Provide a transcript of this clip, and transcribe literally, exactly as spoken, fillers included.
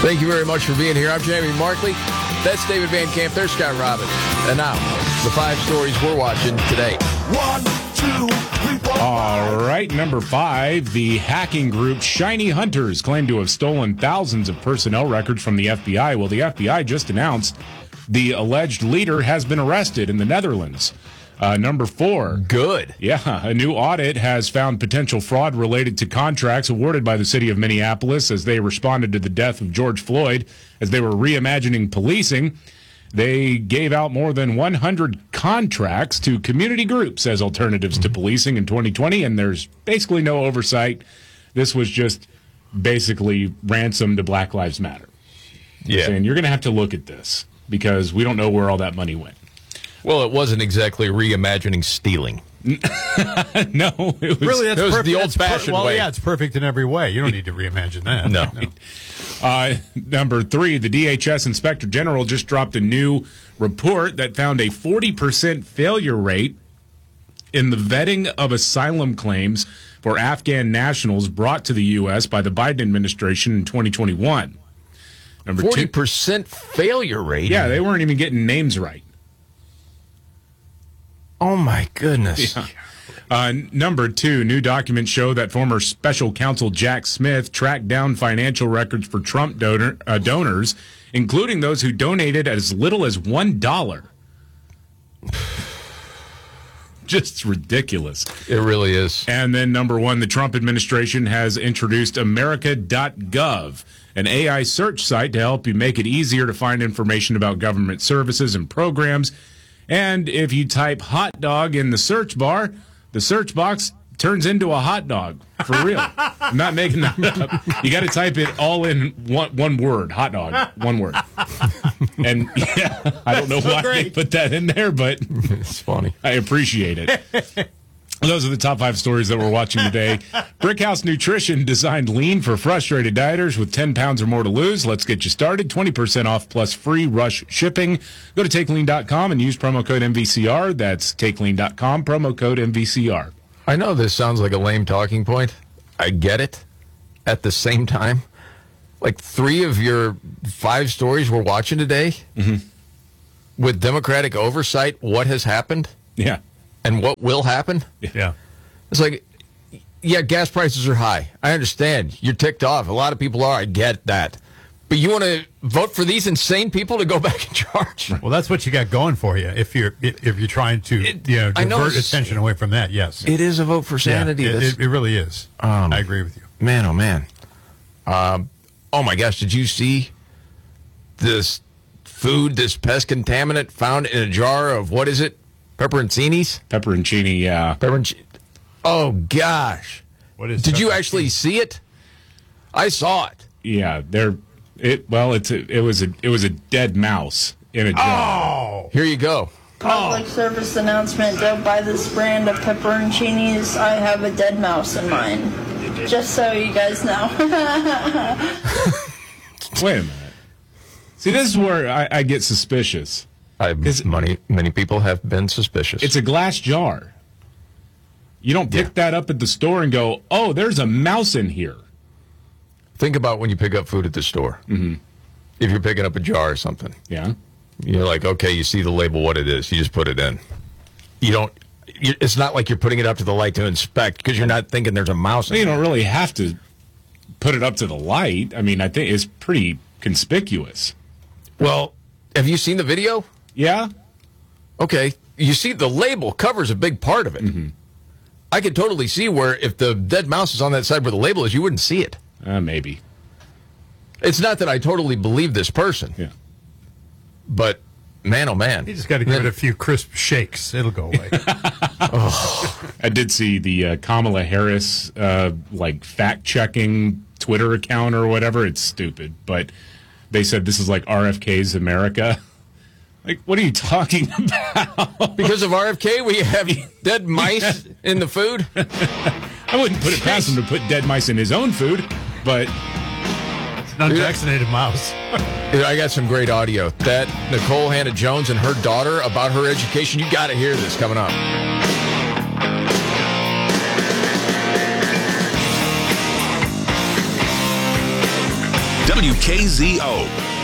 Thank you very much for being here. I'm Jamie Markley. That's David Van Camp. There's Scott Robbins. And now, the five stories we're watching today. One, two, three, four, All right, number five, the hacking group Shiny Hunters claim to have stolen thousands of personnel records from the F B I. Well, the F B I just announced the alleged leader has been arrested in the Netherlands. Uh, number four. Good. Yeah, a new audit has found potential fraud related to contracts awarded by the city of Minneapolis as they responded to the death of George Floyd. As they were reimagining policing, they gave out more than one hundred contracts to community groups as alternatives to policing in twenty twenty, and there's basically no oversight. This was just basically ransom to Black Lives Matter. Yeah. And you're going to have to look at this because we don't know where all that money went. Well, it wasn't exactly reimagining stealing. No, it was Really, that's It was perfect. the That's per- old-fashioned well, way. yeah, it's perfect in every way. You don't need to reimagine that. No. Uh, number three, the D H S Inspector General just dropped a new report that found a forty percent failure rate in the vetting of asylum claims for Afghan nationals brought to the U S by the Biden administration in twenty twenty-one. Number forty two, percent failure rate? yeah, they weren't even getting names right. Oh, my goodness. Yeah. Uh, number two, new documents show that former special counsel Jack Smith tracked down financial records for Trump donor, uh, donors, including those who donated as little as one dollar. Just ridiculous. It really is. And then number one, the Trump administration has introduced America dot gov, an A I search site to help you make it easier to find information about government services and programs. And if you type hot dog in the search bar, the search box turns into a hot dog. For real. I'm not making that up. You got to type it all in one, one word, hot dog, one word. And yeah, I don't know why they put that in there, but It's funny. I appreciate it. Those are the top five stories that we're watching today. Brickhouse Nutrition designed lean for frustrated dieters with ten pounds or more to lose. Let's get you started. twenty percent off plus free rush shipping. Go to take lean dot com and use promo code M V C R. That's take lean dot com, promo code M V C R. I know this sounds like a lame talking point. I get it. At the same time, like three of your five stories we're watching today, Mm-hmm. with Democratic oversight, what has happened Yeah. and what will happen? Yeah. It's like, yeah, gas prices are high. I understand. You're ticked off. A lot of people are. I get that. But you want to vote for these insane people to go back in charge? Well, that's what you got going for you. If you're if you're trying to It- you know I know divert it's- attention away from that, yes, It is a vote for sanity. Yeah, it, This- it, it really is. Um, I agree with you. Man, oh man. Um, oh my gosh, did you see this food, this pest contaminant found in a jar of, what is it? Pepperoncinis? Pepperoncini, yeah. Pepperonci- Oh gosh. What is? Did you pepperoncini? actually see it? I saw it. Yeah, they're it well, it's a, it was a it was a dead mouse in a jar. Oh, Here you go. Public service announcement, don't buy this brand of pepperoncinis. I have a dead mouse in mine. Just so you guys know. Wait a minute. See, this is where I, I get suspicious. I, Is- many, many people have been suspicious. It's a glass jar. You don't pick Yeah. that up at the store and go, oh, there's a mouse in here. Think about when you pick up food at the store. Mm-hmm. If you're picking up a jar or something, Yeah. you're like, okay, you see the label, what it is. You just put it in. You don't. You, it's not like you're putting it up to the light to inspect because you're not thinking there's a mouse in You it. don't really have to put it up to the light. I mean, I think it's pretty conspicuous. Well, have you seen the video? Yeah? Okay, you see the label covers a big part of it. Mm-hmm. I could totally see where if the dead mouse is on that side where the label is, you wouldn't see it. Uh, maybe. It's not that I totally believe this person, Yeah. but man, oh man. you just got to give it a few crisp shakes. It'll go away. I did see the uh, Kamala Harris, uh, like, fact-checking Twitter account or whatever. It's stupid. But they said this is like R F K's America. Like, what are you talking about? Because of R F K, we have dead mice in the food. I wouldn't put it past him to put dead mice in his own food, but It's an unvaccinated mouse. I got some great audio. That Nicole Hannah-Jones and her daughter about her education. You got to hear this coming up. W K Z O.